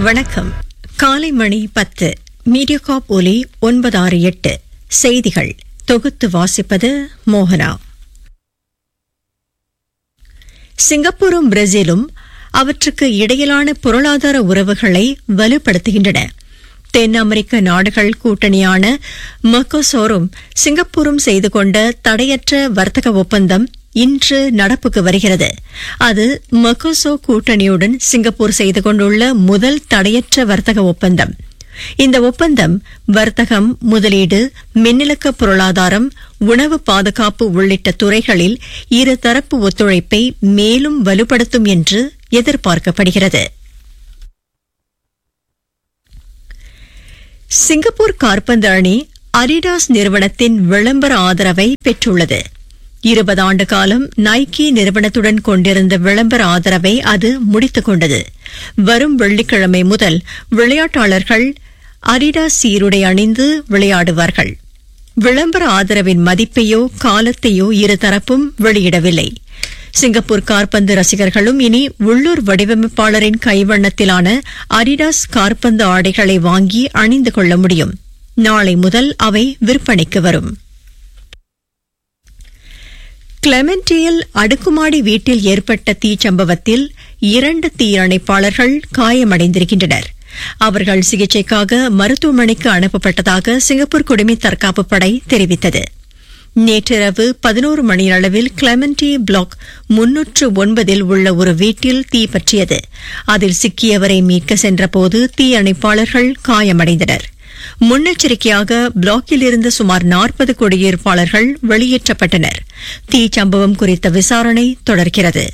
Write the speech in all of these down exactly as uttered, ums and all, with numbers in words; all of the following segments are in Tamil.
வணக்கம். காலை மணி பத்து. மீடியாகாப் ஒலி ஒன்பது ஆறு எட்டு. செய்திகள் தொகுத்து வாசிப்பது மோகனா. சிங்கப்பூரும் பிரேசிலும் அவற்றுக்கு இடையிலான பொருளாதார உறவுகளை வலுப்படுத்துகின்றன. தென் அமெரிக்க நாடுகள் கூட்டணியான மெர்கோசூரும் சிங்கப்பூரும் செய்து கொண்ட தடையற்ற வர்த்தக ஒப்பந்தம் இன்று நடப்புக்கு வருகிறது. அது மெர்கோசூர் கூட்டணியுடன் சிங்கப்பூர் செய்து கொண்டுள்ள முதல் தடையற்ற வர்த்தக ஒப்பந்தம். இந்த ஒப்பந்தம் வர்த்தகம், முதலீடு, மின்னிலக்க பொருளாதாரம், உணவு பாதுகாப்பு உள்ளிட்ட துறைகளில் இருதரப்பு ஒத்துழைப்பை மேலும் வலுப்படுத்தும் என்று எதிர்பார்க்கப்படுகிறது. சிங்கப்பூர் காற்பந்து அணி அடிடாஸ் நிறுவனத்தின் விளம்பர ஆதரவை பெற்றுள்ளது. இருபது ஆண்டு காலம் நைக்கி நிறுவனத்துடன் கொண்டிருந்த விளம்பர ஆதரவை அது முடித்துக் கொண்டது. வரும் வெள்ளிக்கிழமை முதல் விளையாட்டாளர்கள் அடிடாஸ் சீருடை அணிந்து விளையாடுவார்கள். விளம்பர ஆதரவின் மதிப்பையோ காலத்தையோ இருதரப்பும் வெளியிடவில்லை. சிங்கப்பூர் காற்பந்து ரசிகர்களும் இனி உள்ளூர் வடிவமைப்பாளரின் கைவண்ணத்திலான அடிடாஸ் காற்பந்து ஆடைகளை வாங்கி அணிந்து கொள்ள முடியும். நாளை முதல் அவை விற்பனைக்கு வரும். கிளெமெண்டியில் அடுக்குமாடி வீட்டில் ஏற்பட்ட தீச்சம்பவத்தில் இரண்டு தீயணைப்பாளர்கள் காயமடைந்திருக்கின்றனர். அவர்கள் சிகிச்சைக்காக மருத்துவமனைக்கு அனுப்பப்பட்டதாக சிங்கப்பூர் குடிமை தற்காப்பு படை தெரிவித்தது. நேற்றிரவு பதினோரு மணியளவில் கிளெமெண்டி பிளாக் முன்னூற்று ஒன்பதில் உள்ள ஒரு வீட்டில் தீ பற்றியது. அதில் சிக்கியவரை மீட்க சென்றபோது தீயணைப்பாளர்கள் காயமடைந்தனர். முன்னெச்சரிக்கையாக பிளாக்கில் இருந்த சுமார் நாற்பது குடியிருப்பாளர்கள் வெளியேற்றப்பட்டனர். தீ சம்பவம் குறித்த விசாரணை தொடர்கிறது.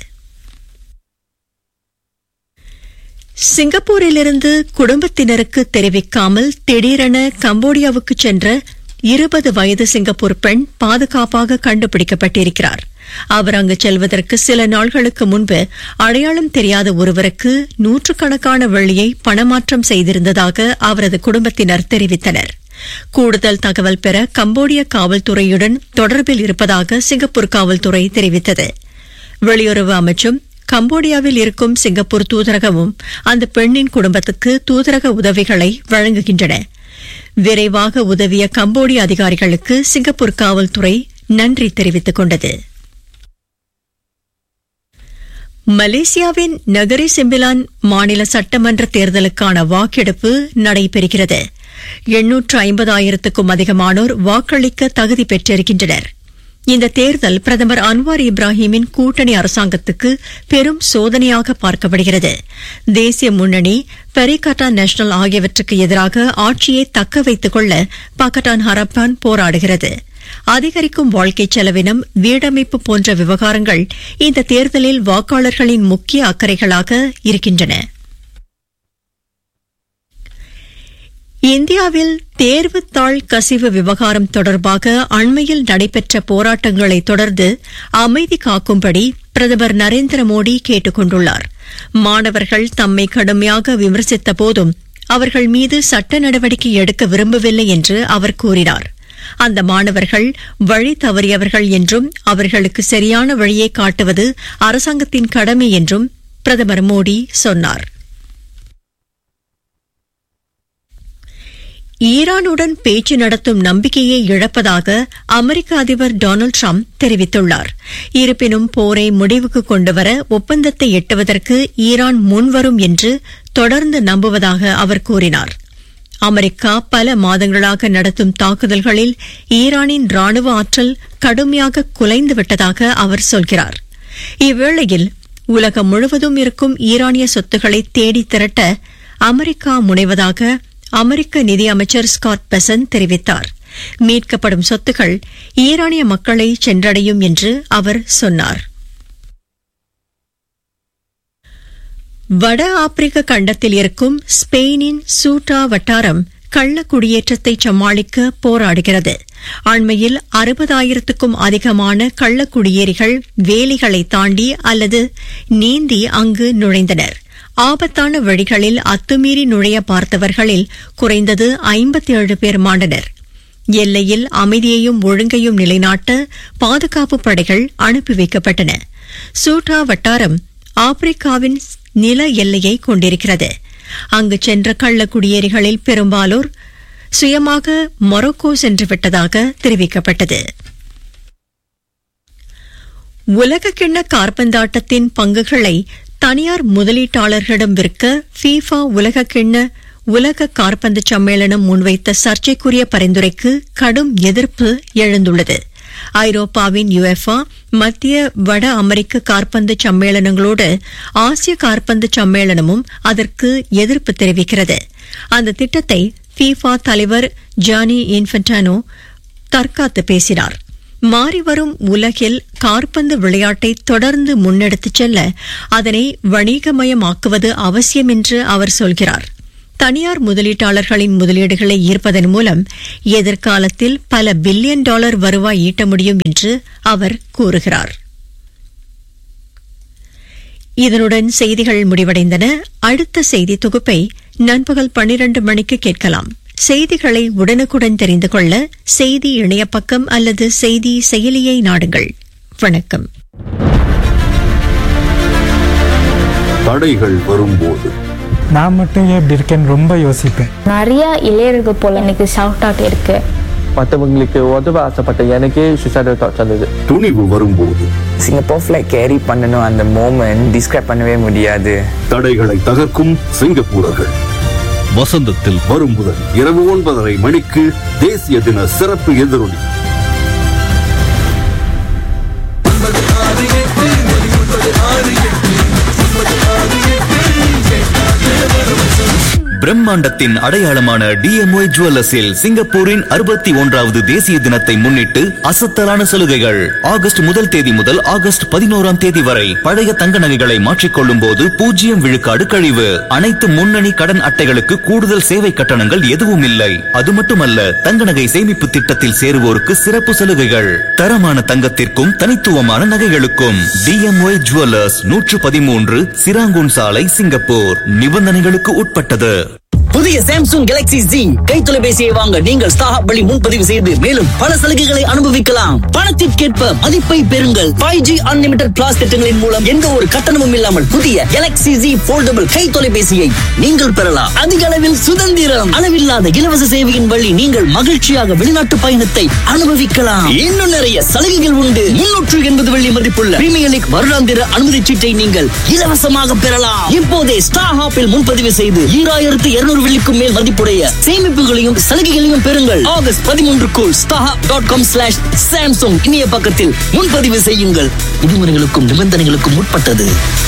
சிங்கப்பூரிலிருந்து குடும்பத்தினருக்கு தெரிவிக்காமல் திடீரென கம்போடியாவுக்கு சென்ற இருபது வயது சிங்கப்பூர் பெண் பாதுகாப்பாக கண்டுபிடிக்கப்பட்டிருக்கிறார். அவர் அங்கு செல்வதற்கு சில நாள்களுக்கு முன்பு அடையாளம் தெரியாத ஒருவருக்கு நூற்றுக்கணக்கான வெள்ளியை பணமாற்றம் செய்திருந்ததாக அவரது குடும்பத்தினர் தெரிவித்தனர். கூடுதல் தகவல் பெற கம்போடிய காவல்துறையுடன் தொடர்பில் இருப்பதாக சிங்கப்பூர் காவல்துறை தெரிவித்தது. வெளியுறவு அமைச்சும் கம்போடியாவில் இருக்கும் சிங்கப்பூர் தூதரகமும் அந்த பெண்ணின் குடும்பத்துக்கு தூதரக உதவிகளை வழங்குகின்றன. விரைவாக உதவிய கம்போடிய அதிகாரிகளுக்கு சிங்கப்பூர் காவல்துறை நன்றி தெரிவித்துக் கொண்டது. மலேசியாவின் நகரி செம்பிலான் மாநில சட்டமன்ற தேர்தலுக்கான வாக்கெடுப்பு நடைபெறுகிறது. எண்ணூற்று ஐம்பதாயிரத்துக்கும் அதிகமானோர் வாக்களிக்க தகுதி பெற்றிருக்கின்றனர். இந்த தேர்தல் பிரதமர் அன்வார் இப்ராஹிமின் கூட்டணி அரசாங்கத்துக்கு பெரும் சோதனையாக பார்க்கப்படுகிறது. தேசிய முன்னணி, பெரிகட்டான் நேஷனல் ஆகியவற்றுக்கு எதிராக ஆட்சியை தக்க வைத்துக் கொள்ள பக்கட்டான் ஹரப்பான் போராடுகிறது. அதிகரிக்கும் வாழ்க்கை செலவினம், வீடமைப்பு போன்ற விவகாரங்கள் இந்த தேர்தலில் வாக்காளர்களின் முக்கிய அக்கறைகளாக இருக்கின்றன. இந்தியாவில் தேர்வுத்தாள் கசிவு விவகாரம் தொடர்பாக அண்மையில் நடைபெற்ற போராட்டங்களை தொடர்ந்து அமைதி காக்கும்படி பிரதமர் நரேந்திர மோடி கேட்டுக் கொண்டுள்ளார். மாணவர்கள் தம்மை கடுமையாக விமர்சித்த போதும் அவர்கள் மீது சட்ட நடவடிக்கை எடுக்க விரும்பவில்லை என்று அவர் கூறினார். அந்த மாணவர்கள் வழி தவறியவர்கள் என்றும் அவர்களுக்கு சரியான வழியை காட்டுவது அரசாங்கத்தின் கடமை என்றும் பிரதமர் மோடி சொன்னார். ஈரானுடன் பேச்சு நடத்தும் நம்பிக்கையை இழப்பதாக அமெரிக்க அதிபர் டொனால்டு டிரம்ப் தெரிவித்துள்ளார். இருப்பினும் போரை முடிவுக்கு கொண்டுவர ஒப்பந்தத்தை எட்டுவதற்கு ஈரான் முன்வரும் என்று தொடர்ந்து நம்புவதாக அவர் கூறினார். அமெரிக்கா பல மாதங்களாக நடத்தும் தாக்குதல்களில் ஈரானின் ராணுவ ஆற்றல் கடுமையாக குலைந்துவிட்டதாக அவர் சொல்கிறார். இவ்வேளையில் உலகம் முழுவதும் இருக்கும் ஈரானிய சொத்துக்களை தேடி திரட்ட அமெரிக்கா முனைவதாக அமெரிக்க நிதியமைச்சர் ஸ்காட் பெசன்ட் தெரிவித்தார். மீட்கப்படும் சொத்துக்கள் ஈரானிய மக்களை சென்றடையும் என்று அவர் சொன்னார். வட ஆப்பிரிக்க கண்டத்தில் இருக்கும் ஸ்பெயினின் சூட்டா வட்டாரம் கள்ள குடியேற்றத்தை சமாளிக்க போராடுகிறது. அண்மையில் அறுபதாயிரத்துக்கும் அதிகமான கள்ள குடியேறிகள் வேலிகளை தாண்டி அல்லது நீந்தி அங்கு நுழைந்தனர். ஆபத்தான வழிகளில் அத்துமீறி நுழைய பார்த்தவர்களில் குறைந்தது ஐம்பத்தி ஏழு பேர் மாண்டனர். எல்லையில் அமைதியையும் ஒழுங்கையும் நிலைநாட்ட பாதுகாப்பு படைகள் அனுப்பி வைக்கப்பட்டன. சூட்டா வட்டாரம் ஆப்பிரிக்காவின் நில எல்லையை கொண்டிருக்கிறது. அங்கு சென்ற கள்ள குடியேறிகளில் பெரும்பாலோர் சுயமாக மொரோக்கோ சென்று விட்டதாக தெரிவிக்கப்பட்டது. உலகக்கிண்ண காற்பந்தாட்டத்தின் பங்குகளை தனியார் முதலீட்டாளர்களிடம் விற்க ஃபீஃபா உலகக்கிண்ண உலக காற்பந்து சம்மேளனம் முன்வைத்த சர்ச்சைக்குரிய பரிந்துரைக்கு கடும் எதிர்ப்பு எழுந்துள்ளது. ஐரோப்பாவின் யுஎஃபா, மத்திய வட அமெரிக்க காற்பந்து சம்மேளனங்களோடு ஆசிய காற்பந்து சம்மேளனமும் அதற்கு எதிர்ப்பு தெரிவிக்கிறது. அந்த திட்டத்தை ஃபீஃபா தலைவர் ஜானி இன்ஃபன்டானோ தற்காத்து பேசினார். மாறிவரும் உலகில் காற்பந்து விளையாட்டை தொடர்ந்து முன்னெடுத்துச் செல்ல அதனை வணிகமயமாக்குவது அவசியம் என்று அவர் சொல்கிறார். தனியார் முதலீட்டாளர்களின் முதலீடுகளை ஈர்ப்பதன் மூலம் எதிர்காலத்தில் பல பில்லியன் டாலர் வருவாய் ஈட்ட முடியும் என்று அவர் கூறுகிறார். இதனுடன் செய்திகள் முடிவடைந்தன. அடுத்த செய்தி தொகுப்பை நண்பகல் பன்னிரண்டு மணிக்கு கேட்கலாம். செய்திகளை உடனுக்குடன் தெரிந்து கொள்ள செய்தி இணையப்பக்கம் அல்லது செய்தி செயலியை நாடுங்கள். வணக்கம். தடைகள் வரும்போது நான் மட்டும் ஏன் இப்படி இருக்கேன்னு ரொம்ப யோசிப்பேன். நிறைய இளையர்கள் போல எனக்கு ஷவுட் அவுட் இருக்கு. மற்றவங்களுக்கு உதவ ஆசைப்பட்ட எனக்கே சுசைடல் தாட்ஸ் வந்தது. துணிவு வரும்போது சிங்கப்பூர் ஃபிளைட் கேரி பண்ணணும், அந்த மோமெண்ட் டிஸ்கிரைப் பண்ணவே முடியாது. தடைகளை தகர்க்கும் சிங்கப்பூரர்கள் வசந்தத்தில் வரும் முதல் இரவு ஒன்பதரை மணிக்கு தேசிய தின சிறப்பு எதிரொலி. பிரம்மாண்டத்தின் அடையாளமான டிஎம்ஒய் ஜுவல்லர்ஸில் சிங்கப்பூரின் அறுபத்தி ஒன்றாவது தேசிய தினத்தை முன்னிட்டு அசத்தலான சலுகைகள். ஆகஸ்ட் முதல் தேதி முதல் ஆகஸ்ட் பதினோராம் தேதி வரை பழைய தங்க நகைகளை மாற்றிக்கொள்ளும் போது பூஜ்ஜியம் விழுக்காடு கழிவு. அனைத்து முன்னணி கடன் அட்டைகளுக்கு கூடுதல் சேவை கட்டணங்கள் எதுவும் இல்லை. அது மட்டுமல்ல, தங்க நகை சேமிப்பு திட்டத்தில் சேருவோருக்கு சிறப்பு சலுகைகள். தரமான தங்கத்திற்கும் தனித்துவமான நகைகளுக்கும் டிஎம்ஒய் ஜுவல்லர்ஸ், நூற்று பதிமூன்று சிராங்கூன் சாலை, சிங்கப்பூர். நிபந்தனைகளுக்கு உட்பட்டது. புதிய சாம்சங் கேலக்ஸி Z கை தொலைபேசியை வாங்க நீங்கள் ஸ்டார்ஹப் வழி முன்பதிவு செய்து மேலும் பல சலுகைகளை அனுபவிக்கலாம். பணத்திற்கேற்ப மதிப்பை பெறுங்கள். ஃபைவ் ஜி அன்லிமிடெட் பிளாஸ் திட்டங்களின் மூலம் எந்த ஒரு கட்டணமும் இல்லாமல் புதிய கேலக்ஸி Z போல்டபிள் கை தொலைபேசியை நீங்கள் பெறலாம். அதிக அளவில் சுதந்திரம், அளவில்லாத இலவச சேவையின் வழி நீங்கள் மகிழ்ச்சியாக வெளிநாட்டு பயணத்தை அனுபவிக்கலாம். இன்னும் நிறைய சலுகைகள் உண்டு. முன்னூற்று எண்பது வெள்ளி மதிப்புள்ள பிரீமியர் லீக் வருடாந்திர அனுமதி சீட்டை நீங்கள் இலவசமாக பெறலாம். இப்போதே ஸ்டார்ஹப்பில் முன்பதிவு செய்து ஈராயிரத்து இருநூறு வெள்ளிக்கும் மேல் மதிப்புடைய சேமிப்புகளையும் சலுகைகளையும் பெறுங்கள். August பதிமூன்றுக்குள் ஸ்டார்ஹப் dot com slash Samsung இணைய பக்கத்தில் முன்பதிவு செய்யுங்கள். விதிமுறைகளுக்கும் நிபந்தனைகளுக்கும் உட்பட்டது.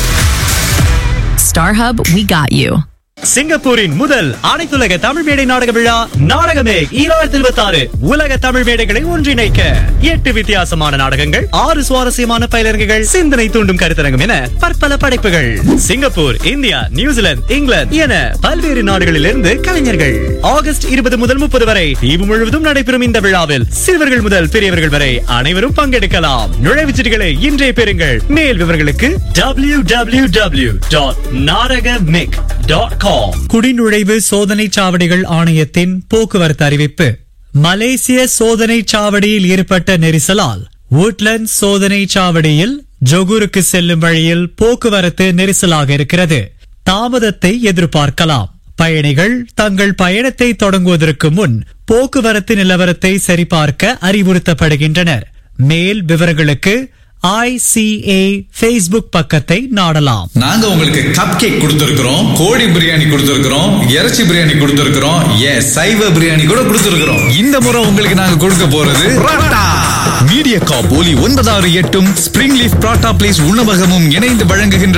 StarHub, we got you. சிங்கப்பூரின் முதல் அனைத்துலக தமிழ் மேடை நாடக விழா நாடகமே ஈராயிரத்தி இருபத்தி ஆறு உலக தமிழ் மேடைகளை ஒன்றிணைக்க எட்டு வித்தியாசமான நாடகங்கள், ஆறு சுவாரஸ்யமான பயிலரங்குகள், சிந்தனை தூண்டும் கருத்தரங்கம் என பற்பல படைப்புகள். சிங்கப்பூர், இந்தியா, நியூசிலாந்து, இங்கிலாந்து என பல்வேறு நாடுகளிலிருந்து கலைஞர்கள். ஆகஸ்ட் இருபது முதல் முப்பது வரை தீவு முழுவதும் நடைபெறும் இந்த விழாவில் சிறுவர்கள் முதல் பெரியவர்கள் வரை அனைவரும் பங்கெடுக்கலாம். நுழைவுச்சீட்டுகளை இன்றே பெறுங்கள். மேல் விவரங்களுக்கு W W W dot நாடகமிக் dot com. குடிநுழைவு சோதனை சாவடிகள் ஆணையத்தின் போக்குவரத்து அறிவிப்பு. மலேசிய சோதனை சாவடியில் ஏற்பட்ட நெரிசலால் வுட்லண்ட் சோதனை சாவடியில் ஜொகூருக்கு செல்லும் வழியில் போக்குவரத்து நெரிசலாக இருக்கிறது. தாமதத்தை எதிர்பார்க்கலாம். பயணிகள் தங்கள் பயணத்தை தொடங்குவதற்கு முன் போக்குவரத்து நிலவரத்தை சரிபார்க்க அறிவுறுத்தப்படுகின்றனர். மேல் விவரங்களுக்கு ஐ சி ஏ Facebook பக்கத்தை நாடலாம். நாங்க உங்களுக்கு கப் கேக் கொடுத்திருக்கிறோம், கோழி பிரியாணி கொடுத்திருக்கிறோம், இறைச்சி பிரியாணி கொடுத்திருக்கிறோம், ஏன் சைவ பிரியாணி கூட கொடுத்திருக்கிறோம். இந்த முறை உங்களுக்கு நாங்க கொடுக்க போறது மீடியா காப் ஒலி ஒன்பதாறு எட்டும் ஸ்பிரிங் லீஃப் பராட்டா பிளேஸ் உணவகமும் இணைந்து வழங்குகின்ற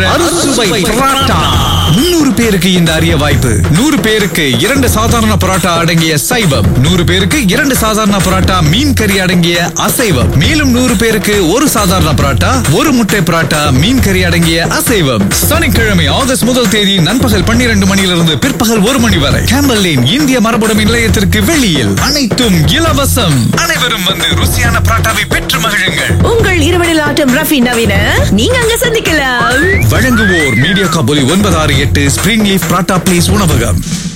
முன்னூறு பேருக்கு இந்த அரிய வாய்ப்பு. நூறு பேருக்கு இரண்டு சாதாரண பராட்டா அடங்கிய சைவம், நூறு பேருக்கு இரண்டு சாதாரண பராட்டா மீன் கறி அடங்கிய அசைவம், மேலும் நூறு பேருக்கு ஒரு சாதாரண பராட்டா, ஒரு முட்டை பராட்டா, மீன் கறி அடங்கிய அசைவம். சனிக்கிழமை ஆகஸ்ட் முதல் தேதி நண்பகல் பன்னிரண்டு மணியிலிருந்து பிற்பகல் ஒரு மணி வரை கேம்பல் லேன் இந்திய மரபுடைமை நிலையத்திற்கு வெளியில். அனைத்தும் இலவசம். அனைவரும் வந்து ருசியான பராட்டாவை பெற்று மகிழுங்கள். உங்கள் இருவரில் ஆட்டம் ரஃபி நவீன நீங்க அங்க சந்திக்கலாம். வழங்குவோர் மீடியா காபொலி ஒன்பது ஆறு எட்டு ஸ்பிரிங் லீஃப் பராட்டா பிளேஸ் உணவகம்.